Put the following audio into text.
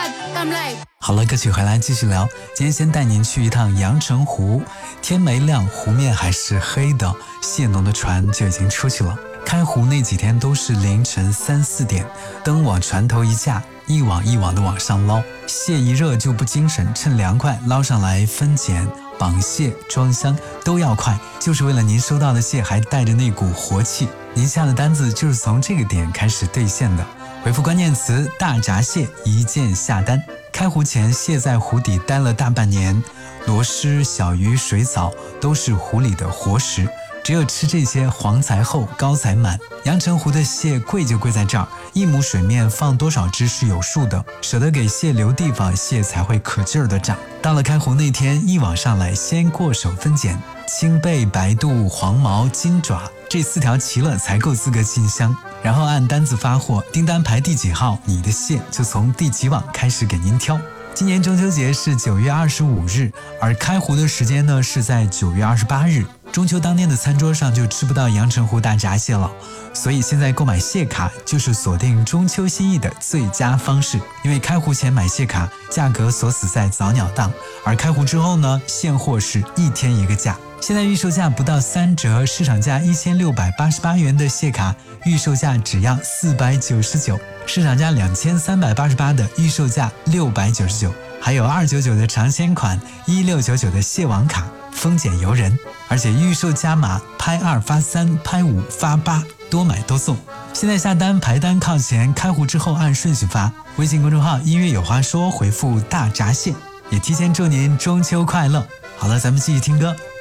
好了，歌曲回来继续聊。今天先带您去一趟阳澄湖，天没亮，湖面还是黑的，蟹农的船就已经出去了。开湖那几天都是凌晨3、4点，灯往船头一架，一网一网的往上捞，蟹一热就不精神，趁凉快捞上来分拣、绑蟹、装箱都要快，就是为了您收到的蟹还带着那股活气。您下的单子就是从这个点开始兑现的，回复关键词大闸蟹一键下单。开湖前，蟹在湖底待了大半年，螺蛳、小鱼、水藻都是湖里的活食，只有吃这些，黄才厚，高才满。阳澄湖的蟹贵就贵在这儿，一亩水面放多少只是有数的，舍得给蟹留地方，蟹才会可劲儿的长。到了开湖那天，一网上来，先过手分拣，青背、白肚、黄毛、金爪这4条齐了才够资格进箱，然后按单子发货，订单排第几号，你的蟹就从第几网开始给您挑。今年中秋节是9月25日，而开湖的时间呢是在9月28日。中秋当天的餐桌上就吃不到阳澄湖大闸蟹了，所以现在购买蟹卡就是锁定中秋心意的最佳方式。因为开湖前买蟹卡，价格锁死在早鸟档，而开湖之后呢，现货是1天1个价。现在预售价不到3折，市场价1688元的蟹卡，预售价只要499，市场价2388的预售价699，还有299的尝鲜款，1699的蟹网卡，丰俭由人，而且预售加码，拍2发3，拍5发8，多买多送。现在下单排单靠前，开湖之后按顺序发。微信公众号音乐有话说，回复大闸蟹，也提前祝您中秋快乐。好了，咱们继续听歌。